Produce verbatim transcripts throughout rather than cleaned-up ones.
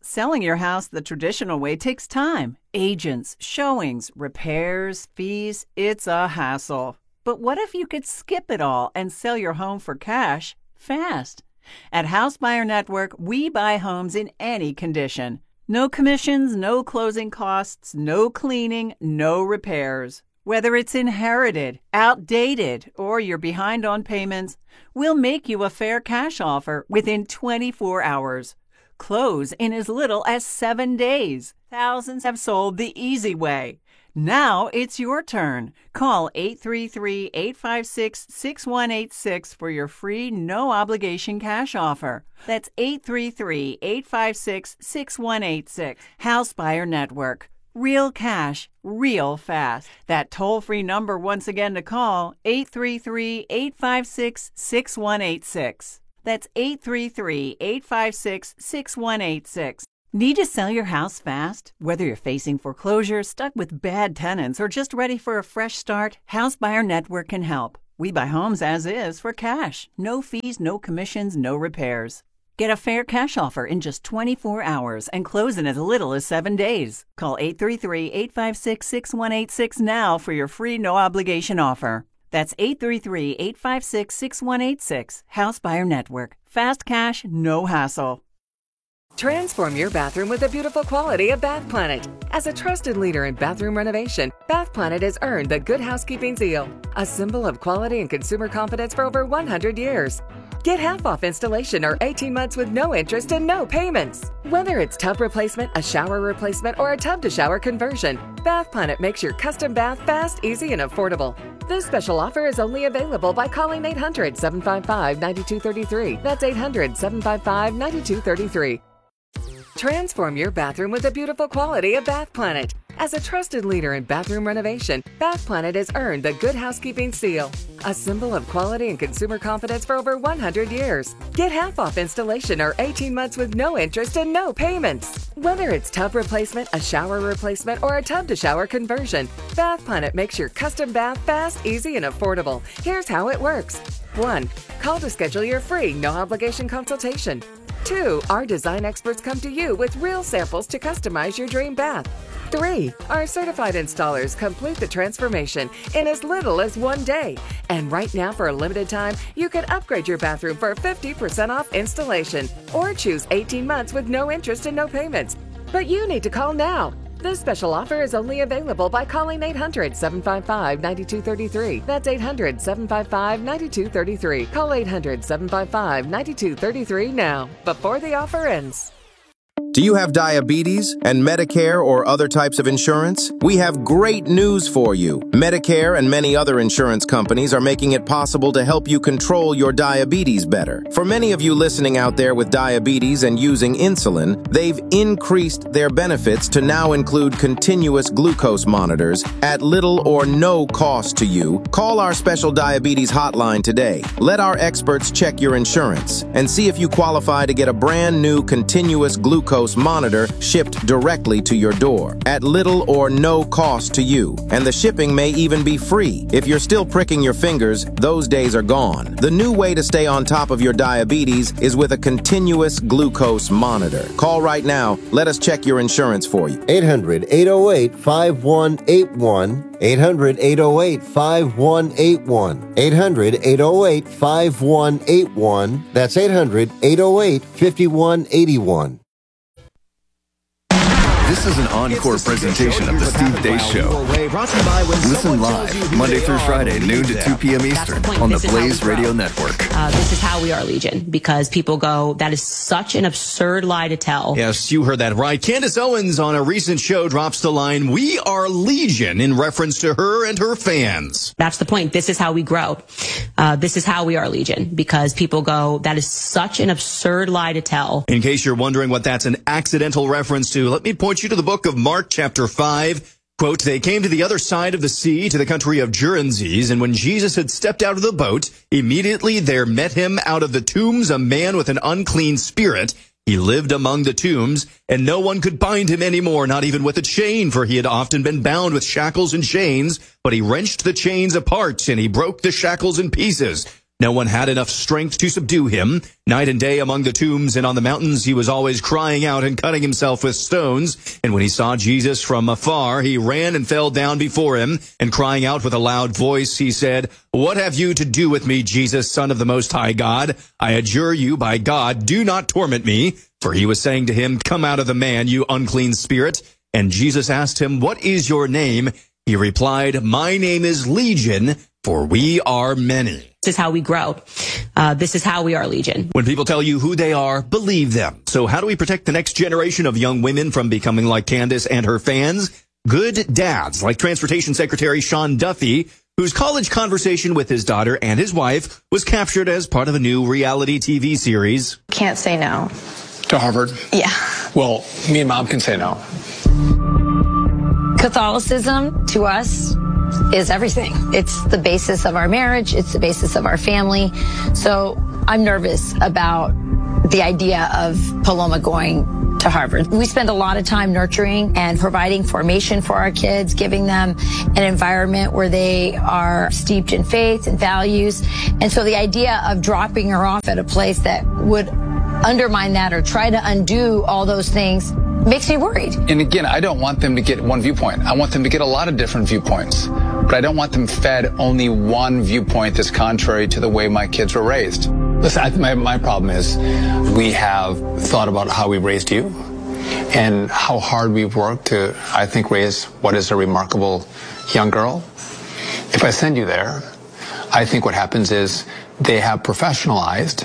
Selling your house the traditional way takes time. Agents, showings, repairs, fees. It's a hassle. But what if you could skip it all and sell your home for cash fast? At House Buyer Network, we buy homes in any condition. No commissions, no closing costs, no cleaning, no repairs. Whether it's inherited, outdated, or you're behind on payments, we'll make you a fair cash offer within twenty-four hours. Close in as little as seven days. Thousands have sold the easy way. Now it's your turn. Call eight three three, eight five six, six one eight six for your free no-obligation cash offer. That's eight three three, eight five six, six one eight six. House Buyer Network. Real cash, real fast. That toll-free number once again to call, eight three three, eight five six, six one eight six. That's eight three three, eight five six, six one eight six. Need to sell your house fast? Whether you're facing foreclosure, stuck with bad tenants, or just ready for a fresh start, House Buyer Network can help. We buy homes as is for cash. No fees, no commissions, no repairs. Get a fair cash offer in just twenty-four hours and close in as little as seven days. Call eight three three, eight five six, six one eight six now for your free no-obligation offer. That's eight three three, eight five six, six one eight six. House Buyer Network. Fast cash, no hassle. Transform your bathroom with the beautiful quality of Bath Planet. As a trusted leader in bathroom renovation, Bath Planet has earned the Good Housekeeping seal, a symbol of quality and consumer confidence for over one hundred years. Get half off installation or eighteen months with no interest and no payments. Whether it's tub replacement, a shower replacement, or a tub-to-shower conversion, Bath Planet makes your custom bath fast, easy, and affordable. This special offer is only available by calling eight hundred, seven five five, nine two three three. That's eight hundred, seven five five, nine two three three. Transform your bathroom with the beautiful quality of Bath Planet. As a trusted leader in bathroom renovation, Bath Planet has earned the Good Housekeeping seal, a symbol of quality and consumer confidence for over one hundred years. Get half off installation or eighteen months with no interest and no payments. Whether it's tub replacement, a shower replacement, or a tub-to-shower conversion, Bath Planet makes your custom bath fast, easy, and affordable. Here's how it works. one. Call to schedule your free no-obligation consultation. two. Our design experts come to you with real samples to customize your dream bath. three. Our certified installers complete the transformation in as little as one day. And right now, for a limited time, you can upgrade your bathroom for fifty percent off installation or choose eighteen months with no interest and no payments. But you need to call now. This special offer is only available by calling eight hundred, seven five five, nine two three three. That's eight hundred, seven five five, nine two three three. Call eight hundred, seven five five, nine two three three now, before the offer ends. Do you have diabetes and Medicare or other types of insurance? We have great news for you. Medicare and many other insurance companies are making it possible to help you control your diabetes better. For many of you listening out there with diabetes and using insulin, they've increased their benefits to now include continuous glucose monitors at little or no cost to you. Call our special diabetes hotline today. Let our experts check your insurance and see if you qualify to get a brand new continuous glucose monitor shipped directly to your door at little or no cost to you. And the shipping may even be free. If you're still pricking your fingers, those days are gone. The new way to stay on top of your diabetes is with a continuous glucose monitor. Call right now. Let us check your insurance for you. eight hundred, eight oh eight, five one eight one. eight hundred, eight oh eight, five one eight one. eight hundred, eight oh eight, five one eight one. That's eight hundred, eight oh eight, five one eight one. This is an encore presentation of the Steve Deace Show. Listen live, Monday through Friday, noon to two p.m. Eastern on the Blaze Radio Network. Uh, this is how we are Legion, because people go, that is such an absurd lie to tell. Yes, you heard that right. Candace Owens on a recent show drops the line, "We are Legion," in reference to her and her fans. That's the point. This is how we grow. Uh, this is how we are Legion, because people go, that is such an absurd lie to tell. In case you're wondering what that's an accidental reference to, let me point you to the book of Mark chapter five. Quote, "They came to the other side of the sea, to the country of Gergeses, and when Jesus had stepped out of the boat, immediately there met him out of the tombs a man with an unclean spirit. He lived among the tombs, and no one could bind him any more, not even with a chain, for he had often been bound with shackles and chains. But he wrenched the chains apart, and he broke the shackles in pieces. No one had enough strength to subdue him. Night and day among the tombs and on the mountains, he was always crying out and cutting himself with stones. And when he saw Jesus from afar, he ran and fell down before him. And crying out with a loud voice, he said, "What have you to do with me, Jesus, Son of the Most High God? I adjure you by God, do not torment me." For he was saying to him, "Come out of the man, you unclean spirit." And Jesus asked him, "What is your name?" He replied, "My name is Legion, for we are many." This is how we grow. Uh, this is how we are Legion. When people tell you who they are, believe them. So how do we protect the next generation of young women from becoming like Candace and her fans? Good dads, like Transportation Secretary Sean Duffy, whose college conversation with his daughter and his wife was captured as part of a new reality T V series. Can't say no. To Harvard? Yeah. Well, me and Mom can say no. Catholicism, to us, is everything. It's the basis of our marriage. It's the basis of our family. So I'm nervous about the idea of Paloma going to Harvard. We spend a lot of time nurturing and providing formation for our kids, giving them an environment where they are steeped in faith and values. And so the idea of dropping her off at a place that would undermine that or try to undo all those things makes me worried. And again, I don't want them to get one viewpoint. I want them to get a lot of different viewpoints. But I don't want them fed only one viewpoint that's contrary to the way my kids were raised. Listen, I, my, my problem is we have thought about how we raised you and how hard we've worked to, I think, raise what is a remarkable young girl. If I send you there, I think what happens is they have professionalized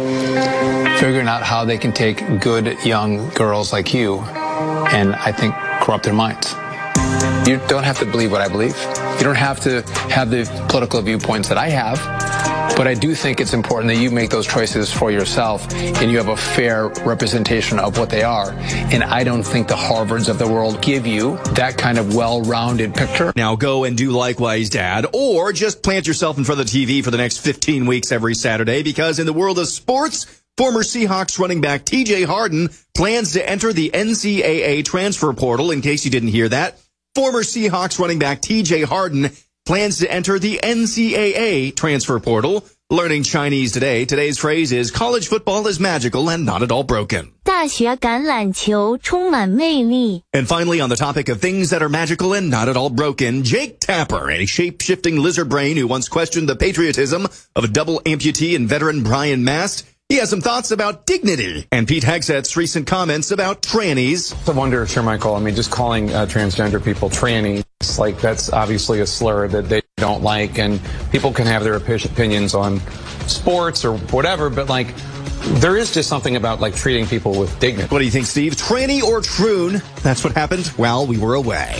figuring out how they can take good young girls like you and, I think, corrupt their minds. You don't have to believe what I believe. You don't have to have the political viewpoints that I have. But I do think it's important that you make those choices for yourself and you have a fair representation of what they are. And I don't think the Harvards of the world give you that kind of well-rounded picture. Now go and do likewise, Dad, or just plant yourself in front of the T V for the next fifteen weeks every Saturday, because in the world of sports, former Seahawks running back T J Harden plans to enter the N C double A transfer portal. In case you didn't hear that, former Seahawks running back T J Harden plans to enter the N C double A transfer portal. Learning Chinese today, today's phrase is college football is magical and not at all broken. 大学橄榄球充满魅力. And finally, on the topic of things that are magical and not at all broken, Jake Tapper, a shape-shifting lizard brain who once questioned the patriotism of a double amputee and veteran Brian Mast, he has some thoughts about dignity and Pete Hegseth's recent comments about trannies. I wonder, Sir Michael, I mean, just calling uh, transgender people trannies, like that's obviously a slur that they don't like, and people can have their opinions on sports or whatever, but like there is just something about like treating people with dignity. What do you think, Steve? Tranny or troon? That's what happened while we were away.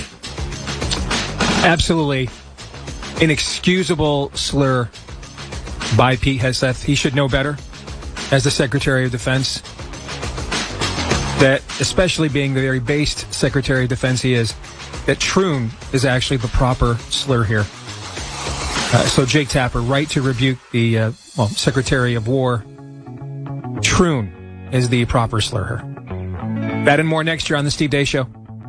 Absolutely inexcusable slur by Pete Hegseth. He should know better as the Secretary of Defense, that especially being the very based Secretary of Defense he is, that troon is actually the proper slur here. Uh, so Jake Tapper, right to rebuke the uh, well, Secretary of War. Troon is the proper slur here. That and more next year on the Steve Deace Show.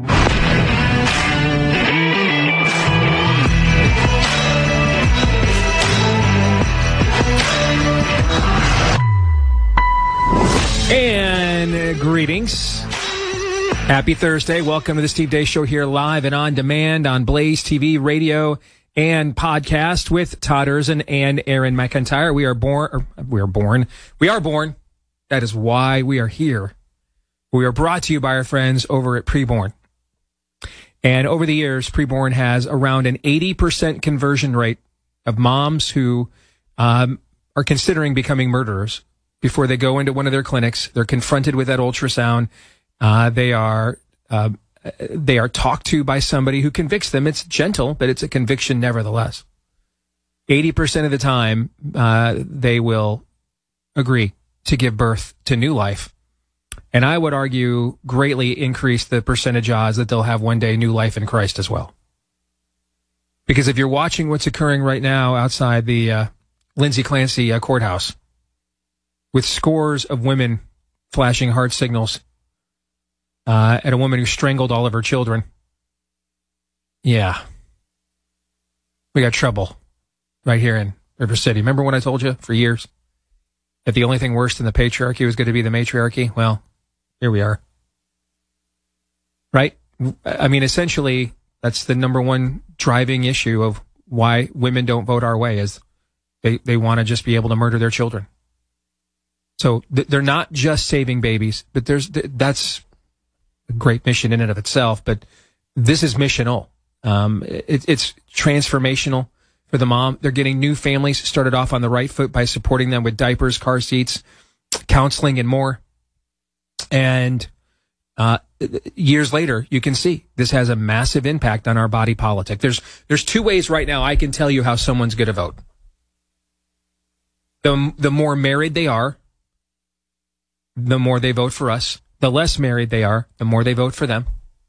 And uh, greetings. Happy Thursday. Welcome to the Steve Deace Show here live and on demand on Blaze T V, radio, and podcast with Todd Erzin and Aaron McIntyre. We are born, or we are born, we are born. That is why we are here. We are brought to you by our friends over at Preborn. And over the years, Preborn has around an eighty percent conversion rate of moms who um, are considering becoming murderers. Before they go into one of their clinics, they're confronted with that ultrasound. Uh, they are uh, they are talked to by somebody who convicts them. It's gentle, but it's a conviction nevertheless. eighty percent of the time, uh, they will agree to give birth to new life. And I would argue greatly increase the percentage odds that they'll have one day new life in Christ as well. Because if you're watching what's occurring right now outside the uh, Lindsay Clancy uh, courthouse, with scores of women flashing heart signals uh, at a woman who strangled all of her children. Yeah. We got trouble right here in River City. Remember when I told you for years that the only thing worse than the patriarchy was going to be the matriarchy? Well, here we are. Right? I mean, essentially, that's the number one driving issue of why women don't vote our way is they, they want to just be able to murder their children. So th- they're not just saving babies, but there's th- that's a great mission in and of itself, but this is missional. Um, it, it's transformational for the mom. They're getting new families started off on the right foot by supporting them with diapers, car seats, counseling, and more. And uh, years later, you can see this has a massive impact on our body politic. There's there's two ways right now I can tell you how someone's going to vote. The, the more married they are, the more they vote for us. The less married they are, the more they vote for them.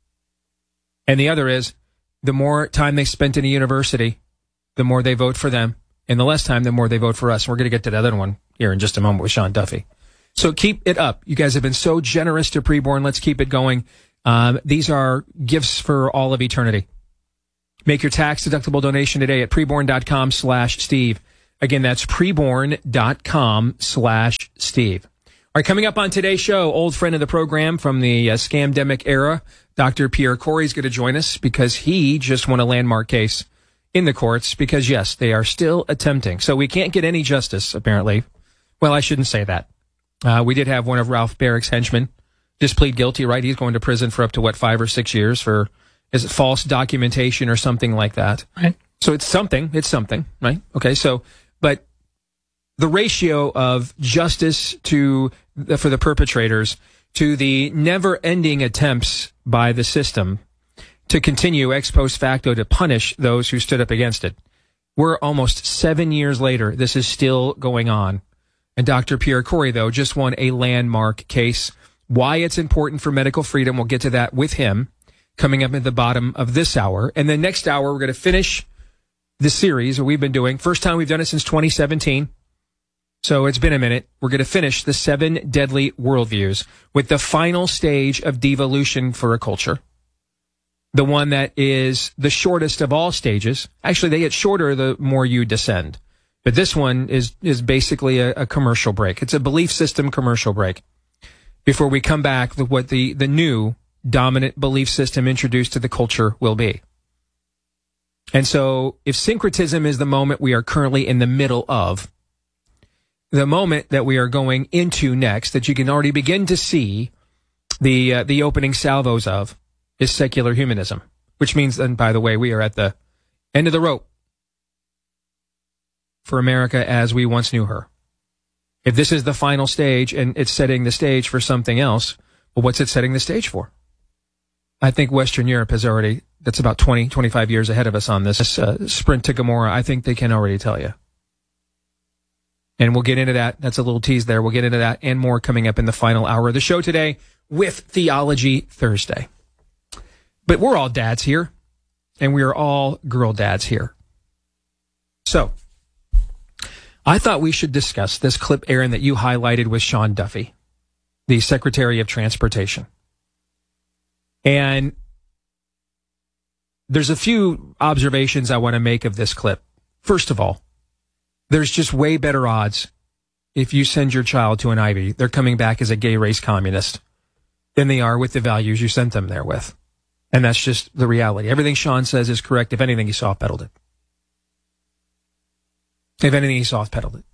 And the other is, the more time they spent in a university, the more they vote for them. And the less time, the more they vote for us. We're going to get to the other one here in just a moment with Sean Duffy. So keep it up. You guys have been so generous to Preborn. Let's keep it going. Um, these are gifts for all of eternity. Make your tax-deductible donation today at preborn.com slash Steve. Again, that's preborn.com slash Steve. All right, coming up on today's show, old friend of the program from the uh, scamdemic era, Doctor Pierre Kory is going to join us because he just won a landmark case in the courts because, yes, they are still attempting. So we can't get any justice, apparently. Well, I shouldn't say that. Uh, we did have one of Ralph Barrick's henchmen just plead guilty, right? He's going to prison for up to, what, five or six years for, is it false documentation or something like that? Right. So it's something. It's something, right? Okay, so, but the ratio of justice to for the perpetrators to the never-ending attempts by the system to continue ex post facto to punish those who stood up against it. We're almost seven years later. This is still going on. And Doctor Pierre Kory, though, just won a landmark case. Why it's important for medical freedom, we'll get to that with him coming up at the bottom of this hour. And then next hour, we're going to finish the series that we've been doing. First time we've done it since twenty seventeen. So it's been a minute. We're going to finish the seven deadly worldviews with the final stage of devolution for a culture. The one that is the shortest of all stages. Actually, they get shorter the more you descend. But this one is, is basically a, a commercial break. It's a belief system commercial break. Before we come back with what the, the new dominant belief system introduced to the culture will be. And so if syncretism is the moment we are currently in the middle of, the moment that we are going into next, that you can already begin to see the uh, the opening salvos of, is secular humanism, which means, and by the way, we are at the end of the rope for America as we once knew her. If this is the final stage and it's setting the stage for something else, well, what's it setting the stage for? I think Western Europe has already, that's about twenty, twenty-five years ahead of us on this uh, sprint to Gomorrah. I think they can already tell you. And we'll get into that. That's a little tease there. We'll get into that and more coming up in the final hour of the show today with Theology Thursday. But we're all dads here, and we are all girl dads here. So, I thought we should discuss this clip, Aaron, that you highlighted with Sean Duffy, the Secretary of Transportation. And there's a few observations I want to make of this clip. First of all, there's just way better odds if you send your child to an Ivy, they're coming back as a gay race communist, than they are with the values you sent them there with. And that's just the reality. Everything Sean says is correct. If anything, he soft-pedaled it. If anything, he soft-pedaled it.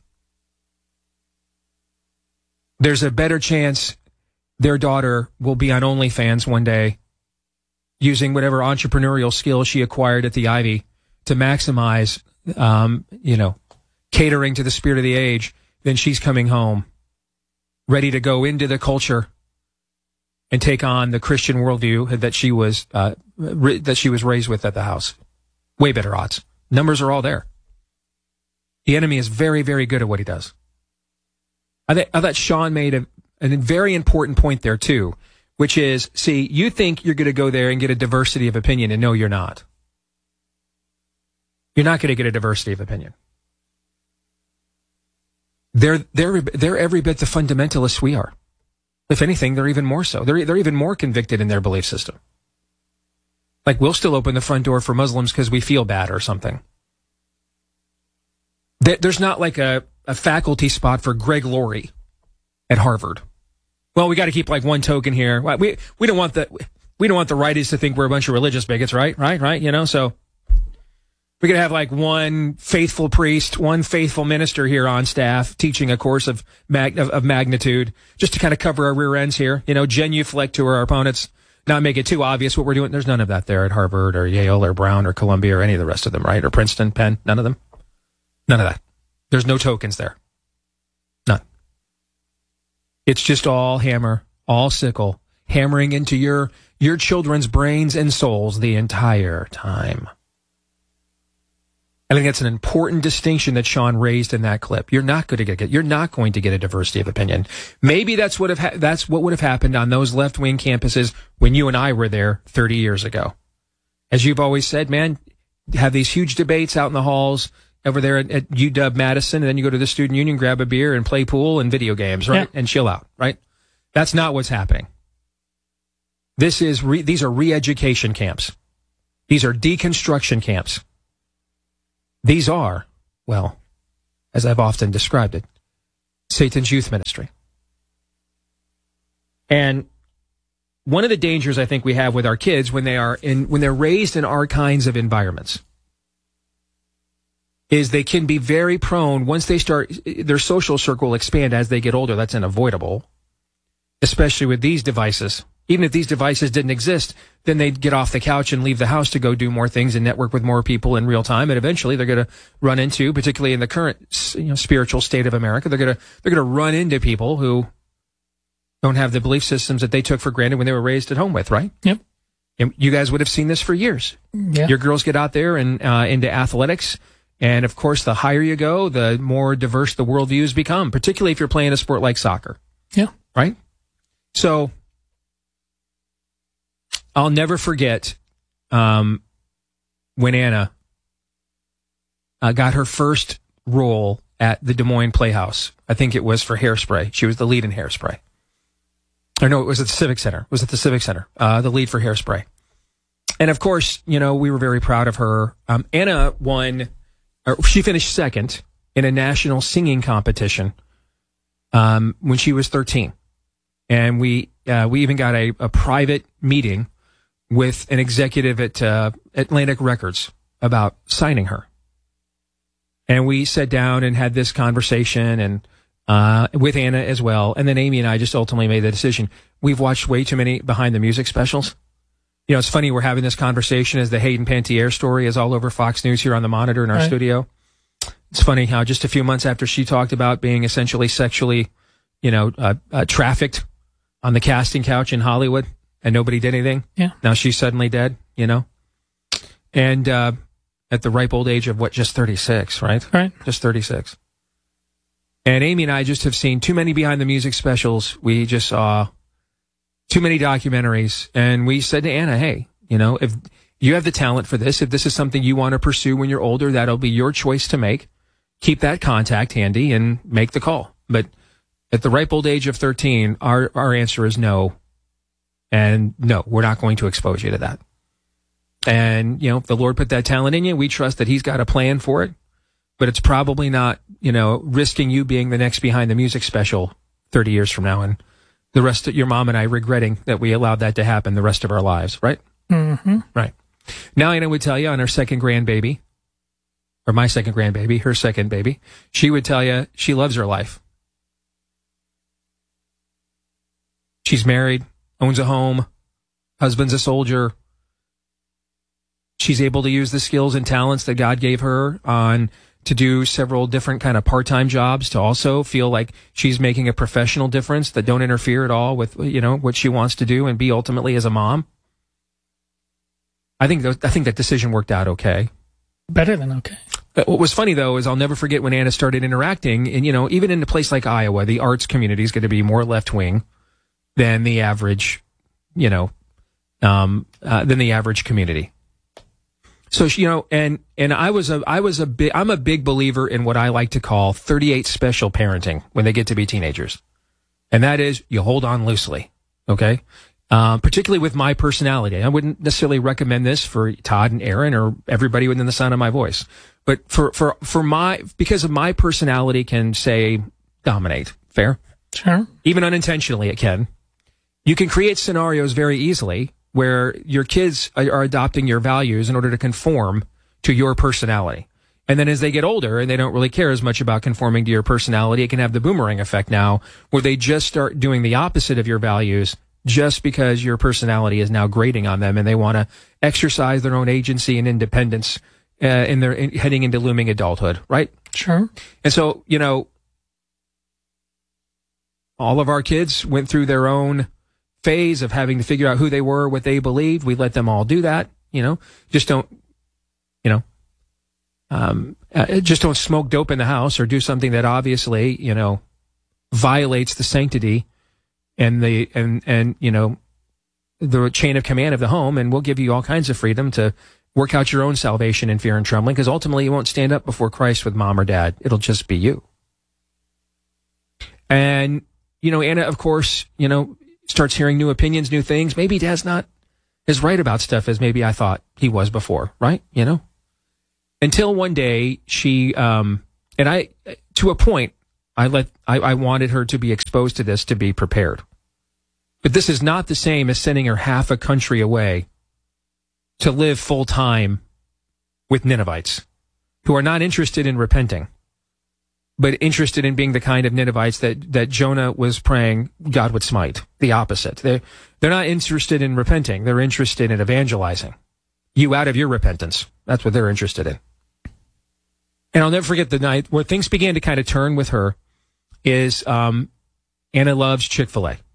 There's a better chance their daughter will be on OnlyFans one day using whatever entrepreneurial skill she acquired at the Ivy to maximize, um, you know, catering to the spirit of the age, then she's coming home ready to go into the culture and take on the Christian worldview that she was uh, ri- that she was raised with at the house. Way better odds. Numbers are all there. The enemy is very, very good at what he does. I, th- I thought Sean made a, a very important point there too, which is, see, you think you're going to go there and get a diversity of opinion, and no, you're not. You're not going to get a diversity of opinion. They're, they're, they're every bit the fundamentalists we are. If anything, they're even more so. They're, they're even more convicted in their belief system. Like, we'll still open the front door for Muslims because we feel bad or something. There's not like a, a faculty spot for Greg Laurie at Harvard. Well, we got to keep like one token here. We we don't want the we don't want the righties to think we're a bunch of religious bigots, right? Right? Right? You know, so we're going to have like one faithful priest, one faithful minister here on staff teaching a course of mag, of, of magnitude, just to kind of cover our rear ends here, you know, genuflect to our opponents, not make it too obvious what we're doing. There's none of that there at Harvard or Yale or Brown or Columbia or any of the rest of them, right? Or Princeton, Penn, none of them. None of that. There's no tokens there. None. It's just all hammer, all sickle, hammering into your your children's brains and souls the entire time. I think that's an important distinction that Sean raised in that clip. You're not going to get you're not going to get a diversity of opinion. Maybe that's what have ha- that's what would have happened on those left-wing campuses when you and I were there thirty years ago. As you've always said, man, have these huge debates out in the halls over there at, at U W Madison, and then you go to the student union, grab a beer, and play pool and video games, right? Yeah. And chill out, right? That's not what's happening. This is re- these are re-education camps. These are deconstruction camps. These are, well, as I've often described it, Satan's youth ministry. And one of the dangers I think we have with our kids when they are in when they're raised in our kinds of environments is they can be very prone, once they start, their social circle will expand as they get older. That's unavoidable, especially with these devices. Even if these devices didn't exist, then they'd get off the couch and leave the house to go do more things and network with more people in real time. And eventually they're going to run into, particularly in the current, you know, spiritual state of America, they're going to, they're going to run into people who don't have the belief systems that they took for granted when they were raised at home with, right? Yep. And you guys would have seen this for years. Yeah. Your girls get out there and uh, into athletics. And of course, the higher you go, the more diverse the worldviews become, particularly if you're playing a sport like soccer. Yeah. Right? So I'll never forget um, when Anna uh, got her first role at the Des Moines Playhouse. I think it was for Hairspray. She was the lead in Hairspray. Or no, it was at the Civic Center. It was at the Civic Center, uh, the lead for Hairspray. And of course, you know, we were very proud of her. Um, Anna won, or she finished second in a national singing competition um, when she was thirteen. And we uh, we even got a, a private meeting with an executive at uh, Atlantic Records about signing her. And we sat down and had this conversation and uh, with Anna as well. And then Amy and I just ultimately made the decision. We've watched way too many Behind the Music specials. You know, it's funny we're having this conversation as the Hayden Panettiere story is all over Fox News here on the monitor in our right. studio. It's funny how just a few months after she talked about being essentially sexually, you know, uh, uh, trafficked on the casting couch in Hollywood, and nobody did anything. Yeah. Now she's suddenly dead, you know? And uh, at the ripe old age of, what, just thirty-six, right? Right. Just thirty-six. And Amy and I just have seen too many Behind the Music specials. We just saw too many documentaries. And we said to Anna, hey, you know, if you have the talent for this, if this is something you want to pursue when you're older, that'll be your choice to make. Keep that contact handy and make the call. But at the ripe old age of thirteen, our, our answer is no. And no, we're not going to expose you to that. And, you know, if the Lord put that talent in you, we trust that he's got a plan for it. But it's probably not, you know, risking you being the next Behind the Music special thirty years from now. And the rest of your mom and I regretting that we allowed that to happen the rest of our lives, right? Mm-hmm. Right. Now, Anna would tell you on her second grandbaby, or my second grandbaby, her second baby, she would tell you she loves her life. She's married, owns a home, husband's a soldier. She's able to use the skills and talents that God gave her on to do several different kind of part-time jobs to also feel like she's making a professional difference that don't interfere at all with, you know, what she wants to do and be ultimately as a mom. I think th- I think that decision worked out okay. Better than okay. But what was funny, though, is I'll never forget when Anna started interacting, and, you know, even in a place like Iowa, the arts community is going to be more left-wing than the average, you know, um, uh, than the average community. So, you know, and, and I was a, I was a big, I'm a big believer in what I like to call thirty-eight special parenting when they get to be teenagers. And that is, you hold on loosely. Okay. uh, particularly with my personality. I wouldn't necessarily recommend this for Todd and Aaron or everybody within the sound of my voice. But for, for, for my, because of my personality can, say, dominate. Fair? Sure. Even unintentionally, it can. You can create scenarios very easily where your kids are, are adopting your values in order to conform to your personality. And then as they get older and they don't really care as much about conforming to your personality, it can have the boomerang effect now where they just start doing the opposite of your values just because your personality is now grating on them and they want to exercise their own agency and independence uh, in their in, heading into looming adulthood, right? Sure. And so, you know, all of our kids went through their own phase of having to figure out who they were, what they believed. We let them all do that, you know, just don't, you know, um, uh, just don't smoke dope in the house or do something that obviously, you know, violates the sanctity and the, and, and, you know, the chain of command of the home. And we'll give you all kinds of freedom to work out your own salvation in fear and trembling, because ultimately you won't stand up before Christ with mom or dad. It'll just be you. And, you know, Anna, of course, you know, starts hearing new opinions, new things. Maybe dad's not as right about stuff as maybe I thought he was before, right? You know? Until one day she, um, and I, to a point, I let, I, I wanted her to be exposed to this to be prepared. But this is not the same as sending her half a country away to live full time with Ninevites who are not interested in repenting, but interested in being the kind of Ninevites that, that Jonah was praying God would smite. The opposite. They're, they're not interested in repenting. They're interested in evangelizing you out of your repentance. That's what they're interested in. And I'll never forget the night where things began to kind of turn with her is um, Anna loves Chick-fil-A.